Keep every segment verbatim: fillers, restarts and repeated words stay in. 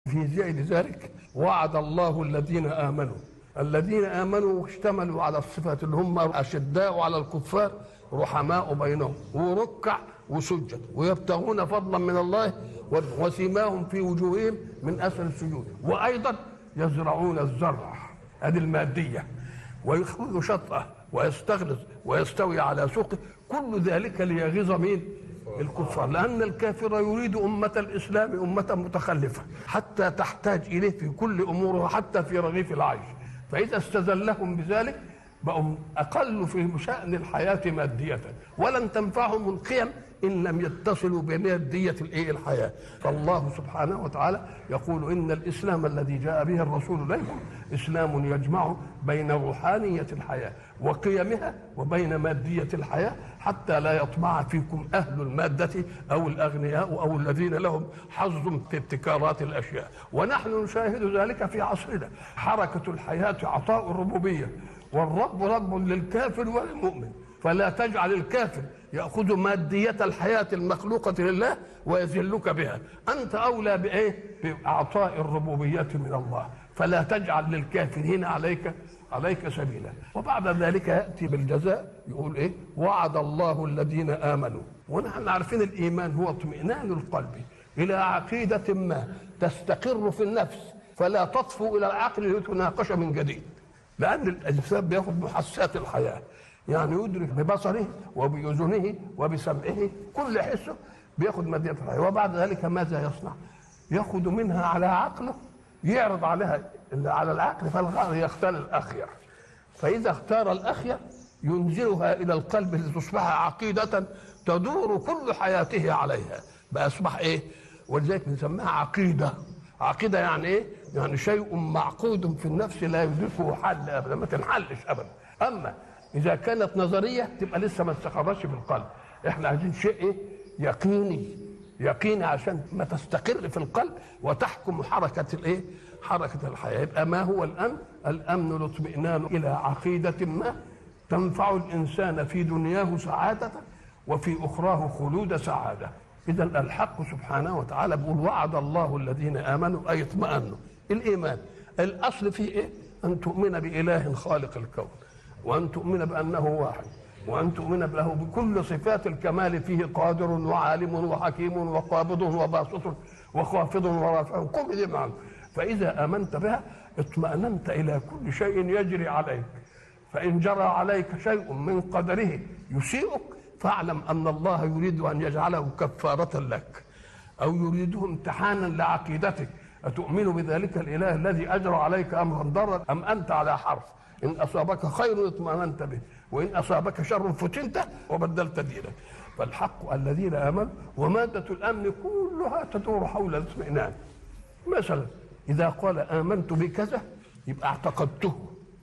في ذيل ذلك وعد الله الذين آمنوا الذين آمنوا اشتملوا على الصفات اللي هم أشداء على الكفار رحماء بينهم وركع وسجد ويبتغون فضلا من الله وسيماهم في وجوههم من أثر السجود، وأيضا يزرعون الزرع هذه المادية ويخرج شطأه ويستغلظ ويستوي على سوقه، كل ذلك ليغيظ مين؟ الكفار، لأن الكافر يريد أمة الإسلام أمة متخلفة حتى تحتاج إليه في كل أموره حتى في رغيف العيش، فإذا استذلهم بذلك بقوا أقل في شأن الحياة مادية، ولن تنفعهم القيم إن لم يتصلوا بمادية الحياة. فالله سبحانه وتعالى يقول إن الإسلام الذي جاء به الرسول إليكم إسلام يجمع بين روحانية الحياة وقيمها وبين مادية الحياة، حتى لا يطمع فيكم أهل المادة أو الأغنياء أو الذين لهم حظ في ابتكارات الأشياء. ونحن نشاهد ذلك في عصرنا، حركة الحياة عطاء الربوبية، والرب رب للكافر وللمؤمن، فلا تجعل الكافر يأخذ مادية الحياة المخلوقة لله ويذلك بها، أنت أولى بإيه؟ بإعطاء الربوبية من الله، فلا تجعل للكافرين عليك عليك سبيلا. وبعد ذلك يأتي بالجزاء يقول إيه؟ وعد الله الذين آمنوا. ونحن عارفين الإيمان هو اطمئنان القلب إلى عقيدة ما تستقر في النفس فلا تطفو إلى العقل لتناقش من جديد، لأن الإنسان بياخذ محسات الحياة، يعني يدرك ببصره وبأذنه وبسمعه كل حسه بياخذ مادية الحياة، وبعد ذلك ماذا يصنع؟ ياخذ منها على عقله يعرض عليها على العقل، فالغار يختار الأخير، فإذا اختار الأخير ينزلها إلى القلب لتصبح عقيدة تدور كل حياته عليها، بأصبح إيه؟ ولذلك نسميها عقيدة. عقيدة يعني إيه؟ يعني شيء معقود في النفس لا يدركه حل أبدا، ما تنحلش أبدا. أما إذا كانت نظرية تبقى لسه ما استقرش في القلب، إحنا عايزين شيء إيه؟ يقيني، يقيني عشان ما تستقر في القلب وتحكم حركة الإيه؟ حركة الحياة. يبقى ما هو الأمن؟ الأمن الاطمئنان إلى عقيدة ما تنفع الإنسان في دنياه سعادة وفي أخراه خلود سعادة. إذا الحق سبحانه وتعالى بيقول وعد الله الذين آمنوا أي اطمأنوا. الإيمان الأصل فيه إيه؟ أن تؤمن بإله خالق الكون، وأن تؤمن بأنه واحد، وأن تؤمن له بكل صفات الكمال، فيه قادر وعالم وحكيم وقابض وباسط وخافض ورافع، كل دي معه. فإذا آمنت بها اطمأننت إلى كل شيء يجري عليك، فإن جرى عليك شيء من قدره يسيئك فاعلم أن الله يريد أن يجعله كفارة لك، أو يريده امتحانا لعقيدتك، أتؤمن بذلك الإله الذي أجرى عليك أمرا ضرا أم أنت على حرف؟ إن أصابك خير اطمأننت به، وإن أصابك شر فتنت وبدلت دينك. فالحق الذين آمنوا، ومادة الأمن كلها تدور حول الاطمئنان. مثلا إذا قال آمنت بكذا يبقى اعتقدته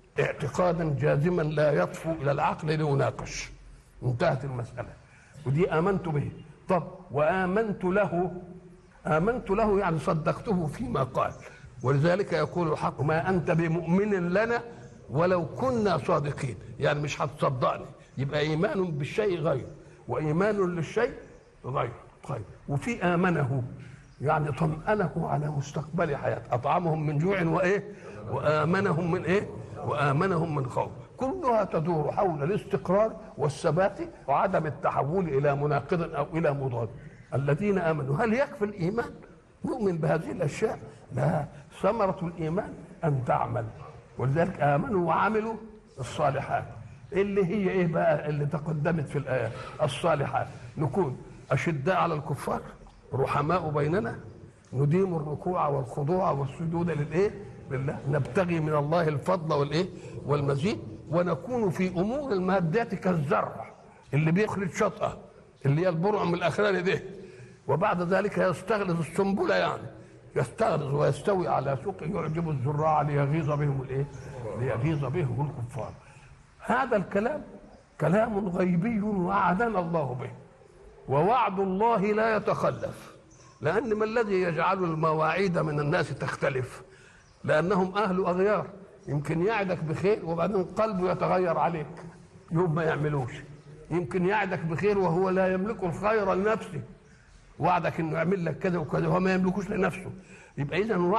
اعتقادا جازما لا يطفو إلى العقل ليناقش، انتهت المسألة، ودي آمنت به. طب وآمنت له، آمنت له يعني صدقته فيما قال، ولذلك يقول الحق ما أنت بمؤمن لنا ولو كنا صادقين، يعني مش هتصدقني. يبقى إيمان بالشيء غير وإيمان للشيء غير. طيب وفي آمنه يعني طمأنه على مستقبل حياته، أطعمهم من جوع وإيه؟ وآمنهم من إيه؟ وآمنهم من خوف. كلها تدور حول الاستقرار والثبات وعدم التحول إلى مناقض أو إلى مضاد. الذين آمنوا، هل يكفي الإيمان؟ نؤمن بهذه الأشياء؟ لا، ثمرة الإيمان أن تعمل. ولذلك آمنوا وعملوا الصالحات، اللي هي إيه بقى اللي تقدمت في الآيات؟ الصالحات نكون أشداء على الكفار، رحماء بيننا، نديم الركوع والخضوع والسجود للإيه؟ لله، نبتغي من الله الفضل والإيه؟ والمزيد، ونكون في أمور المادات كالزرع اللي بيخرج شطأة اللي هي البرعم الأخراني ده، وبعد ذلك يستغلظ السنبلة، يعني يستغلظ ويستوي على سوقه يعجب الزراع ليغيظ بهم الإيه؟ ليغيظ بهم الكفار. هذا الكلام كلام غيبي وعدنا الله به، ووعد الله لا يتخلف، لأن ما الذي يجعل المواعيد من الناس تختلف؟ لأنهم أهل أغيار، يمكن يعدك بخير وبعدين قلبه يتغير عليك يوم ما يعملوش، يمكن يعدك بخير وهو لا يملك الخير لنفسه، وعدك انه يعمل لك كذا وكذا وهو ما يملكوش لنفسه، يبقى اذا